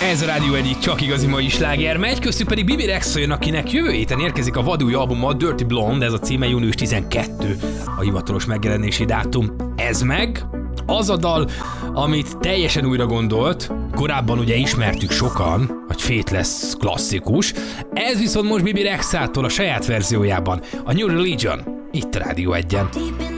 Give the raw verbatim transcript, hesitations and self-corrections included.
Ez a Rádió egyik csak igazi mai sláger megy, köztük pedig Bibi Rexha jön, akinek jövő héten érkezik a vadúj albuma, Dirty Blonde, ez a címe, június tizenkettő a hivatalos megjelenési dátum. Ez meg az a dal, amit teljesen újra gondolt, korábban ugye ismertük sokan, hogy Faithless klasszikus, ez viszont most Bibi Rexhától a saját verziójában, a New Religion, itt a Rádió egyen.